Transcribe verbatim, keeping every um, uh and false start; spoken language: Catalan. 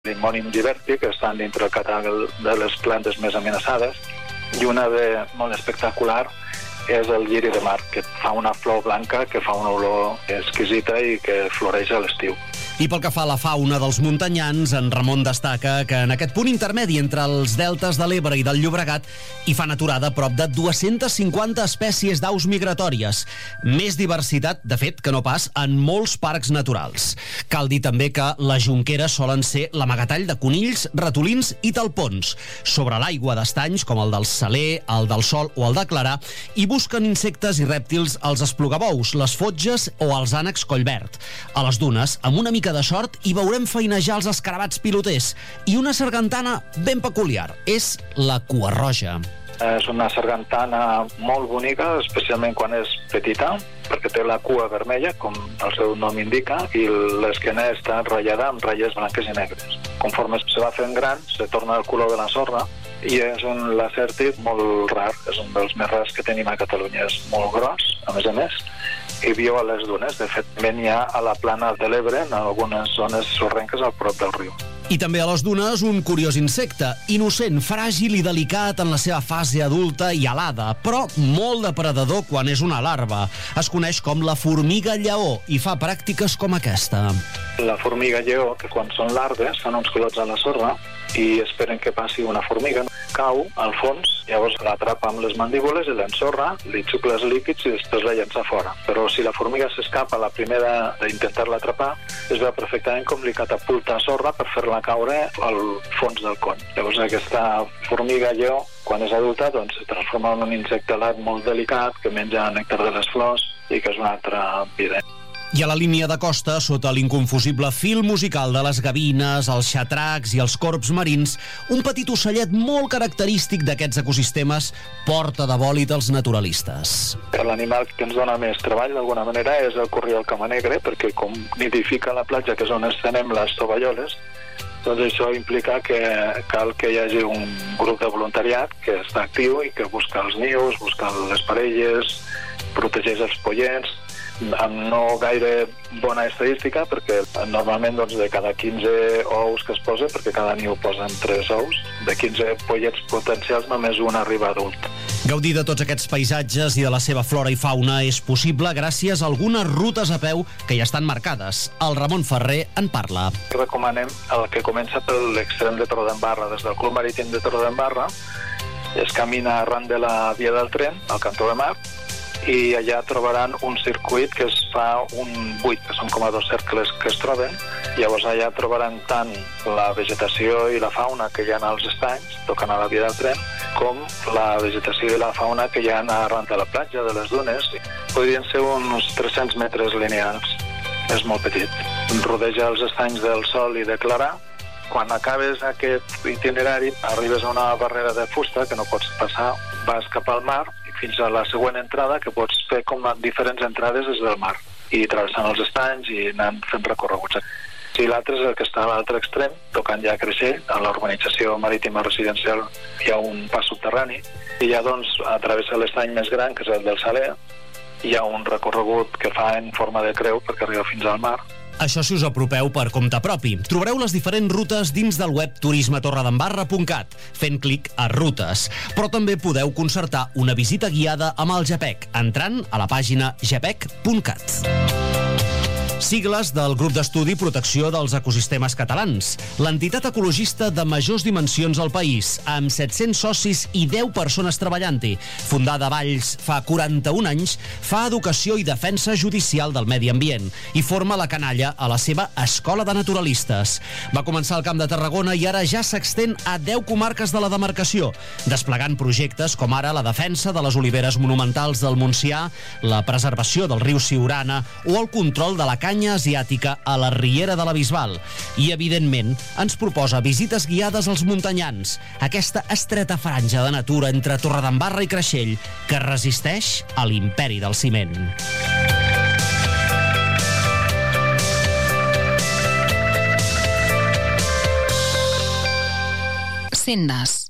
Limonium gibberti, que estan dintre el catàleg de les plantes més amenaçades, i una de molt espectacular és el lliri de mar, que fa una flor blanca que fa una olor exquisita i que floreix a l'estiu. I pel que fa a la fauna dels muntanyans, en Ramon destaca que en aquest punt intermedi entre els deltes de l'Ebre i del Llobregat hi fan aturada prop de dues-centes cinquanta espècies d'aus migratòries. Més diversitat, de fet, que no pas en molts parcs naturals. Cal dir també que les jonqueres solen ser l'amagatall de conills, ratolins i talpons. Sobre l'aigua d'estanys, com el del Saler, el del Sol o el de Clarà, hi busquen insectes i rèptils els esplugabous, les fotges o els ànecs collverd. A les dunes, amb una mica de sort, hi veurem feinejar els escarabats piloters i una sargantana ben peculiar. És la cua roja. És una sargantana molt bonica, especialment quan és petita, perquè té la cua vermella, com el seu nom indica, i l'esquena està ratllada amb ratlles blanques i negres. Conforme se va fent gran, se torna el color de la sorra, i és un lacèrtid molt rar, és un dels més rars que tenim a Catalunya. És molt gros, a més a més, i viu a les dunes. De fet, ben hi ha a la plana de l'Ebre, en algunes zones sorrenques al prop del riu. I també a les dunes un curiós insecte, innocent, fràgil i delicat en la seva fase adulta i alada, però molt depredador quan és una larva. Es coneix com la formiga lleó i fa pràctiques com aquesta. La formiga lleó, que quan són larves fan uns clots a la sorra i esperen que passi una formiga, cau al fons, llavors l'atrapa amb les mandíbules i l'ensorra, li xucla els líquids i després la llença fora. Però si la formiga s'escapa a la primera d'intentar-la atrapar, es veu perfectament com li catapulta sorra per fer-la caure al fons del con. Llavors aquesta formiga lleó, quan és adulta, doncs es transforma en un insecte alat molt delicat que menja nèctar de les flors i que és una altra vida. I a la línia de costa, sota l'inconfusible fil musical de les gavines, els xatracs i els corbs marins, un petit ocellet molt característic d'aquests ecosistemes porta de bòlit els naturalistes. L'animal que ens dona més treball, d'alguna manera, és el corriol camanegre, perquè com nidifica la platja, que és on estenem les tovalloles, doncs això implica que cal que hi hagi un grup de voluntariat que està actiu i que busca els nius, busca les parelles, protegeix els pollets, amb no gaire bona estadística, perquè normalment doncs, de cada quinze ous que es posa, perquè cada niu posen tres ous, de quinze pollets potencials només un arriba adult. Gaudir de tots aquests paisatges i de la seva flora i fauna és possible gràcies a algunes rutes a peu que ja estan marcades. El Ramon Ferrer en parla. Recomanem el que comença per l'extrem de Torredembarra. Des del Club Marítim de Torredembarra es camina arran de la via del tren, al Cantó de Mar, i allà trobaran un circuit que es fa un buit, que són com a dos cercles que es troben. Llavors allà trobaran tant la vegetació i la fauna que hi ha als estanys, tocant a la via del tren, com la vegetació i la fauna que hi ha arran de la platja, de les dunes. Podrien ser uns tres-cents metres lineals. És molt petit. Rodeja els estanys del Sol i de Clarà. Quan acabes aquest itinerari, arribes a una barrera de fusta que no pots passar, vas cap al mar fins a la següent entrada, que pots fer com diferents entrades des del mar, i travessant els estanys i anant fent recorreguts. I l'altre és el que està a l'altre extrem, tocant ja a Creixell, a l'urbanització marítima residencial hi ha un pas subterrani, i ja doncs a través de l'estany més gran, que és el del Saler, hi ha un recorregut que fa en forma de creu perquè arriba fins al mar. Això si us apropeu per compte propi. Trobareu les diferents rutes dins del web turisme torredembarra punt cat, fent clic a rutes. Però també podeu concertar una visita guiada amb el GEPEC, entrant a la pàgina gepec punt cat. Sigles del Grup d'Estudi Protecció dels Ecosistemes Catalans, l'entitat ecologista de majors dimensions al país, amb set-cents socis i deu persones treballant-hi. Fundada a Valls fa quaranta-un anys, fa educació i defensa judicial del medi ambient i forma la canalla a la seva escola de naturalistes. Va començar al Camp de Tarragona i ara ja s'extén a deu comarques de la demarcació, desplegant projectes com ara la defensa de les oliveres monumentals del Montsià, la preservació del riu Siurana o el control de la canya asiàtica a la Riera de la Bisbal. I, evidentment, ens proposa visites guiades als muntanyans, aquesta estreta franja de natura entre Torredembarra i Creixell que resisteix a l'imperi del ciment. Sendes.